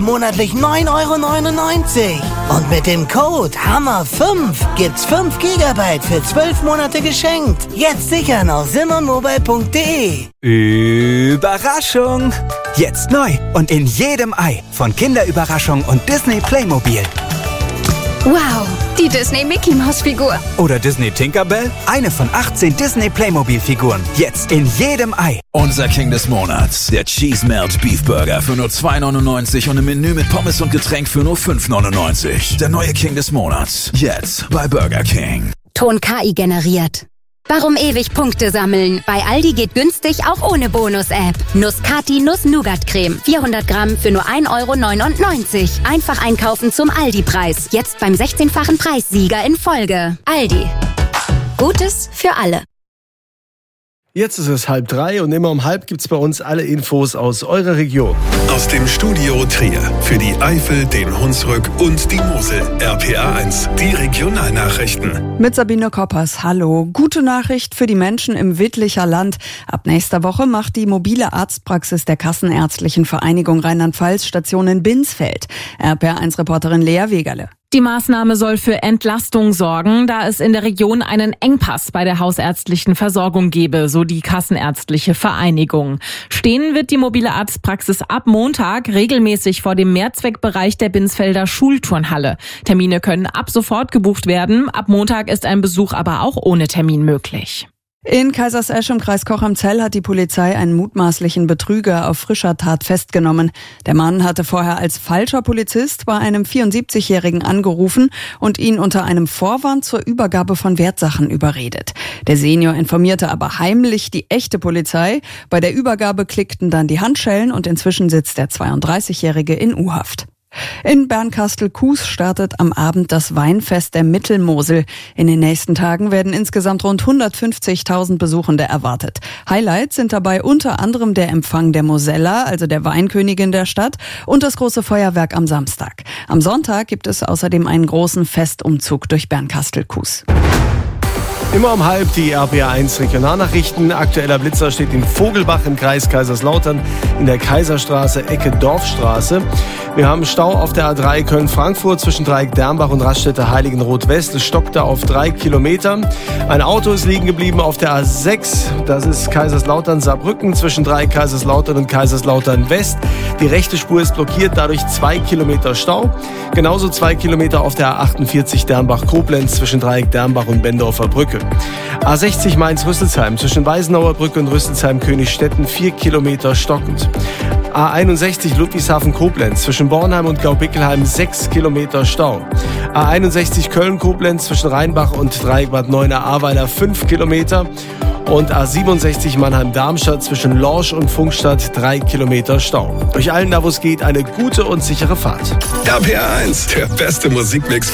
monatlich 9,99 €. Und mit dem Code HAMMER5 gibt's 5 GB für 12 Monate geschenkt. Jetzt sichern auf simonmobile.de. Überraschung! Jetzt neu und in jedem Ei von Kinderüberraschung und Disney Playmobil. Wow, die Disney-Mickey-Maus-Figur. Oder Disney Tinkerbell, eine von 18 Disney Playmobil-Figuren. Jetzt in jedem Ei. Unser King des Monats, der Cheese Melt Beef Burger für nur 2,99 € und ein Menü mit Pommes und Getränk für nur 5,99 €. Der neue King des Monats, jetzt bei Burger King. Ton KI generiert. Warum ewig Punkte sammeln? Bei Aldi geht günstig auch ohne Bonus-App. Nuss-Cati Nuss-Nougat-Creme. 400 Gramm für nur 1,99 €. Einfach einkaufen zum Aldi-Preis. Jetzt beim 16-fachen Preissieger in Folge. Aldi. Gutes für alle. Jetzt ist es 2:30 und immer um 2:30 gibt's bei uns alle Infos aus eurer Region. Aus dem Studio Trier für die Eifel, den Hunsrück und die Mosel. RPA 1, die Regionalnachrichten. Mit Sabine Koppers, hallo. Gute Nachricht für die Menschen im Wittlicher Land. Ab nächster Woche macht die mobile Arztpraxis der Kassenärztlichen Vereinigung Rheinland-Pfalz Station in Binsfeld. RPA1-Reporterin Lea Wegerle. Die Maßnahme soll für Entlastung sorgen, da es in der Region einen Engpass bei der hausärztlichen Versorgung gebe, so die Kassenärztliche Vereinigung. Stehen wird die mobile Arztpraxis ab Montag regelmäßig vor dem Mehrzweckbereich der Binsfelder Schulturnhalle. Termine können ab sofort gebucht werden. Ab Montag ist ein Besuch aber auch ohne Termin möglich. In Kaisersesch im Kreis Cochem-Zell hat die Polizei einen mutmaßlichen Betrüger auf frischer Tat festgenommen. Der Mann hatte vorher als falscher Polizist bei einem 74-Jährigen angerufen und ihn unter einem Vorwand zur Übergabe von Wertsachen überredet. Der Senior informierte aber heimlich die echte Polizei. Bei der Übergabe klickten dann die Handschellen und inzwischen sitzt der 32-Jährige in U-Haft. In Bernkastel-Kues startet am Abend das Weinfest der Mittelmosel. In den nächsten Tagen werden insgesamt rund 150.000 Besuchende erwartet. Highlights sind dabei unter anderem der Empfang der Mosella, also der Weinkönigin der Stadt, und das große Feuerwerk am Samstag. Am Sonntag gibt es außerdem einen großen Festumzug durch Bernkastel-Kues. Immer um 2:30 die RPA1 Regionalnachrichten. Aktueller Blitzer steht in Vogelbach im Kreis Kaiserslautern in der Kaiserstraße, Ecke Dorfstraße. Wir haben Stau auf der A3 Köln-Frankfurt zwischen Dreieck Dernbach und Raststätte Heiligenroth-West. Es stockte auf 3 Kilometer. Ein Auto ist liegen geblieben auf der A6. Das ist Kaiserslautern-Saarbrücken zwischen Dreieck Kaiserslautern und Kaiserslautern-West. Die rechte Spur ist blockiert, dadurch 2 Kilometer Stau. Genauso 2 Kilometer auf der A48 Dernbach-Koblenz zwischen Dreieck Dernbach und Bendorfer Brücke. A60 Mainz-Rüsselsheim zwischen Weißenauer Brücke und Rüsselsheim-Königstetten 4 Kilometer stockend. A61 Ludwigshafen-Koblenz zwischen Bornheim und Gaubickelheim 6 Kilometer Stau. A61 Köln-Koblenz zwischen Rheinbach und Dreieck Bad Neuenahr-Ahrweiler 5 Kilometer. Und A67 Mannheim-Darmstadt zwischen Lorsch und Funkstadt 3 Kilometer Stau. Euch allen da, wo es geht, eine gute und sichere Fahrt. RPA 1, der beste Musikmix